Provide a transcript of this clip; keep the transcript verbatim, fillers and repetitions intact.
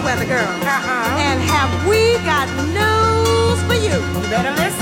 weather girl. Uh-huh. And have we got news for you? You better listen.